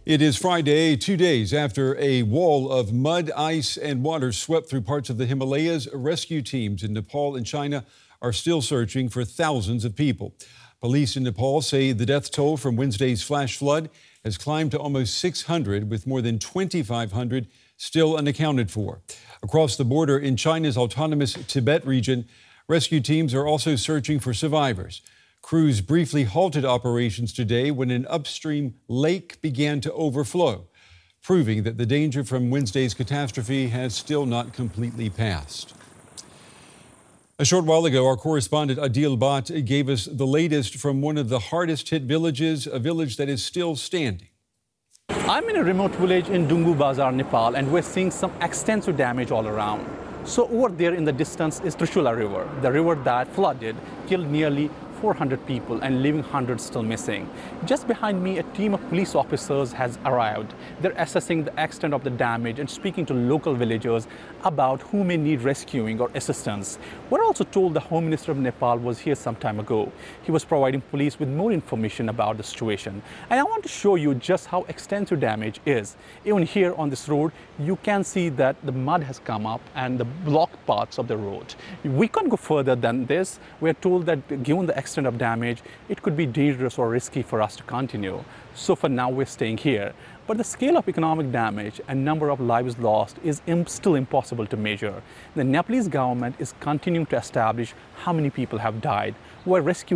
It is Friday, 2 days after a wall of mud, ice, and water swept through parts of the Himalayas. Rescue teams in Nepal and China are still searching for thousands of people. Police in Nepal say the death toll from Wednesday's flash flood has climbed to almost 600, with more than 2,500 still unaccounted for. Across the border in China's autonomous Tibet region, rescue teams are also searching for survivors. Crews briefly halted operations today when an upstream lake began to overflow, proving that the danger from Wednesday's catastrophe has still not completely passed. A short while ago, our correspondent Adil Bhatt gave us the latest from one of the hardest hit villages, a village that is still standing. I'm in a remote village in Dungu Bazar, Nepal, and we're seeing some extensive damage all around. So over there in the distance is Trishula River, the river that flooded, killed nearly 400 people and leaving hundreds still missing. Just behind me, a team of police officers has arrived. They're assessing the extent of the damage and speaking to local villagers about who may need rescuing or assistance. We're also told the Home Minister of Nepal was here some time ago. He was providing police with more information about the situation. And I want to show you just how extensive damage is. Even here on this road, you can see that the mud has come up and the blocked parts of the road. We can't go further than this. We're told that given the extent of damage, it could be dangerous or risky for us to continue. So for now, we're staying here. But the scale of economic damage and number of lives lost is still impossible to measure. The Nepalese government is continuing to establish how many people have died, where rescue